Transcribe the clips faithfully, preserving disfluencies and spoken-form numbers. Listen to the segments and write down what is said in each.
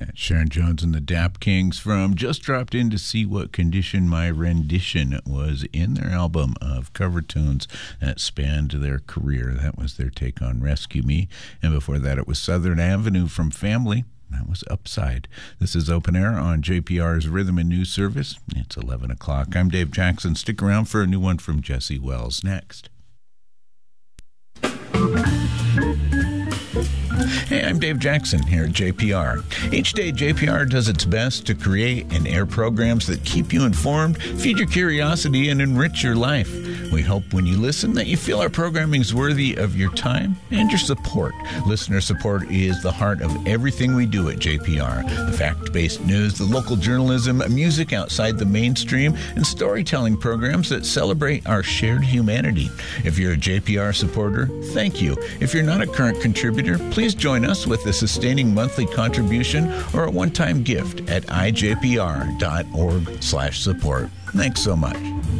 Sharon Jones and the Dap Kings from Just Dropped In to See What Condition My Rendition was in their album of cover tunes that spanned their career. That was their take on Rescue Me. And before that, it was Southern Avenue from Family. That was Upside. This is Open Air on J P R's Rhythm and News Service. It's eleven o'clock. I'm Dave Jackson. Stick around for a new one from Jesse Wells next. Hey, I'm Dave Jackson here at J P R. Each day, J P R does its best to create and air programs that keep you informed, feed your curiosity, and enrich your life. We hope when you listen that you feel our programming is worthy of your time and your support. Listener support is the heart of everything we do at J P R. The fact-based news, the local journalism, music outside the mainstream, and storytelling programs that celebrate our shared humanity. If you're a J P R supporter, thank you. If you're not a current contributor, please join us with a sustaining monthly contribution or a one-time gift at i j p r dot org slash support. Thanks so much.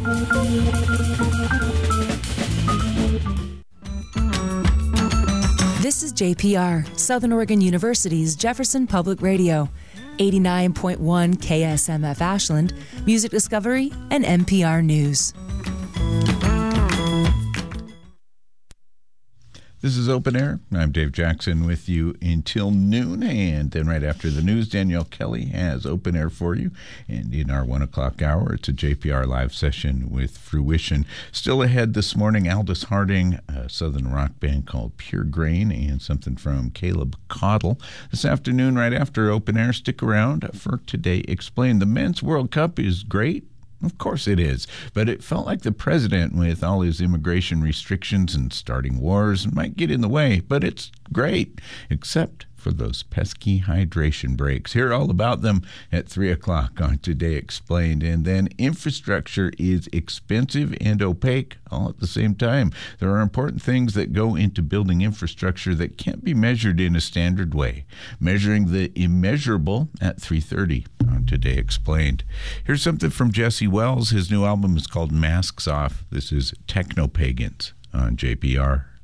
This is J P R, Southern Oregon University's Jefferson Public Radio, eighty-nine point one K S M F Ashland, Music Discovery, and N P R News. This is Open Air. I'm Dave Jackson with you until noon, and then right after the news, Danielle Kelly has Open Air for you. And in our one o'clock hour, it's a J P R live session with Fruition. Still ahead this morning, Aldous Harding, a southern rock band called Pure Grain, and something from Caleb Caudle. This afternoon, right after Open Air, stick around for Today Explained. The Men's World Cup is great. Of course it is, but it felt like the president, with all his immigration restrictions and starting wars, might get in the way, but it's great, except for those pesky hydration breaks. Hear all about them at three o'clock on Today Explained. And then infrastructure is expensive and opaque all at the same time. There are important things that go into building infrastructure that can't be measured in a standard way. Measuring the immeasurable at three thirty on Today Explained. Here's something from Jesse Wells. His new album is called Masks Off. This is Techno Pagans on J P R.